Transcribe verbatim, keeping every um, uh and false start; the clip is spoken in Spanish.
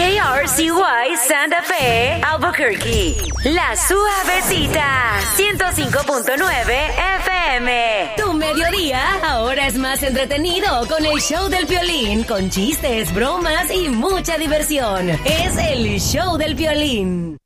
K R C Y Santa Fe, Albuquerque. La Suavecita, ciento cinco punto nueve F M. Tu mediodía ahora es más entretenido con el show del Piolín, con chistes, bromas y mucha diversión. Es el show del Piolín.